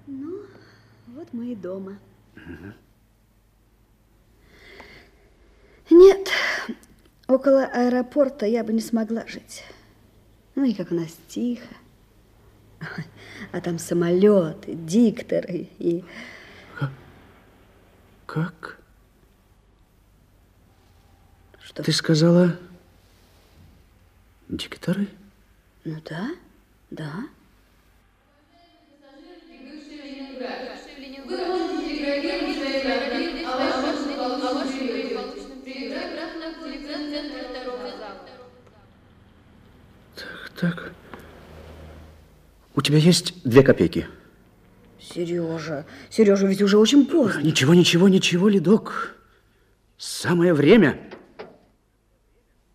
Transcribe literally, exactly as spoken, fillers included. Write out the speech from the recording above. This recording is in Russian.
Ну, вот мы и дома. Угу. Нет, около аэропорта я бы не смогла жить. Ну и как у нас тихо. А там самолеты, дикторы и... Как? Как? Что? Ты сказала, дикторы? Ну да, да. Так, так. У тебя есть две копейки? Сережа, Сережа, ведь уже очень поздно. Ничего, ничего, ничего, Ледок. Самое время.